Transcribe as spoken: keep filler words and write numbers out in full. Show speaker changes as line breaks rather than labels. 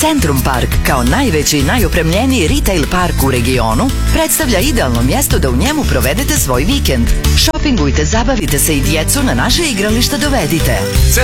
Centrum Park, kao najveći i najopremljeniji retail park u regionu, predstavlja idealno mjesto da u njemu provedete svoj vikend. Šopingujte, zabavite se i djecu na naše igrališta dovedite.